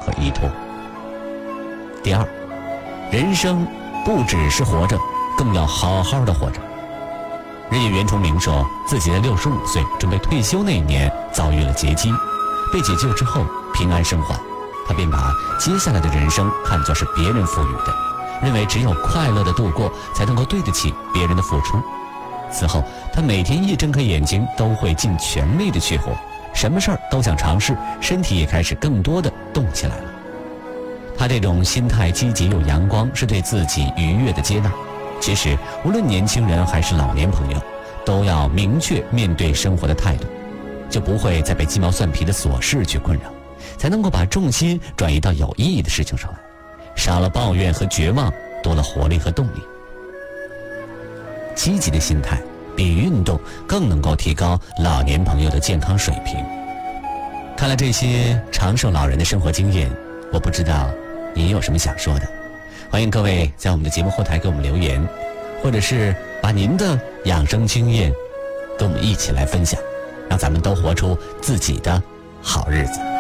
和依托。第二，人生不只是活着，更要好好的活着。日野原重明说，自己在65岁准备退休那一年遭遇了劫机，被解救之后平安生还，他便把接下来的人生看作是别人赋予的，认为只有快乐的度过才能够对得起别人的付出。此后他每天一睁开眼睛都会尽全力的去活，什么事儿都想尝试，身体也开始更多的动起来了。他这种心态积极又阳光，是对自己愉悦的接纳。其实无论年轻人还是老年朋友，都要明确面对生活的态度，就不会再被鸡毛蒜皮的琐事去困扰，才能够把重心转移到有意义的事情上来，少了抱怨和绝望，多了活力和动力。积极的心态比运动更能够提高老年朋友的健康水平。看了这些长寿老人的生活经验，我不知道你有什么想说的，欢迎各位在我们的节目后台给我们留言，或者是把您的养生经验跟我们一起来分享，让咱们都活出自己的好日子。